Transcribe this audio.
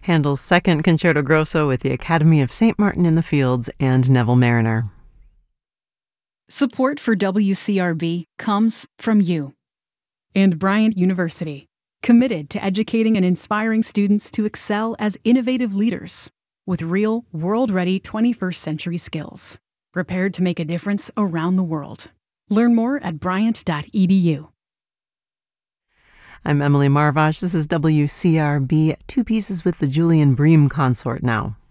Handel's Second Concerto Grosso with the Academy of St. Martin in the Fields and Neville Mariner. Support for WCRB comes from you. And Bryant University, committed to educating and inspiring students to excel as innovative leaders with real, world-ready 21st century skills, prepared to make a difference around the world. Learn more at bryant.edu. I'm Emily Marvash. This is WCRB, Two Pieces with the Julian Bream Consort now.